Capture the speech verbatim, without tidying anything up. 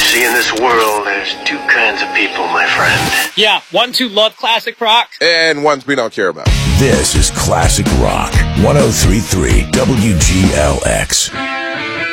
See, in this world, there's two kinds of people, my friend. Yeah, ones who love classic rock. And ones we don't care about. This is Classic Rock, one oh three point three W G L X.